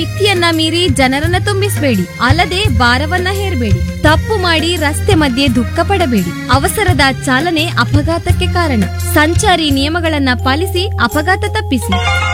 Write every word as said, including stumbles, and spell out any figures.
ಮಿತಿಯನ್ನ ಮೀರಿ ಜನರನ್ನ ತುಂಬಿಸಬೇಡಿ, ಅಲ್ಲದೆ ಭಾರವನ್ನ ಹೇರಬೇಡಿ. ತಪ್ಪು ಮಾಡಿ ರಸ್ತೆ ಮಧ್ಯೆ ದುಃಖ ಪಡಬೇಡಿ. ಅವಸರದ ಚಾಲನೆ ಅಪಘಾತಕ್ಕೆ ಕಾರಣ. ಸಂಚಾರಿ ನಿಯಮಗಳನ್ನ ಪಾಲಿಸಿ ಅಪಘಾತ ತಪ್ಪಿಸಿ.